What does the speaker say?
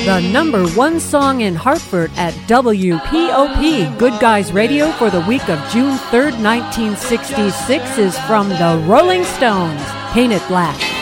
The number one song in Hartford at WPOP, Good Guys Radio, for the week of June 3rd, 1966 is from the Rolling Stones, Paint It Black.